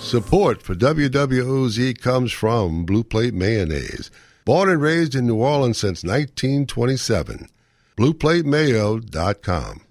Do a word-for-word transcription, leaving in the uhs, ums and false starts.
Support for W W O Z comes from Blue Plate Mayonnaise. Born and raised in New Orleans since nineteen twenty-seven. blue plate mayo dot com.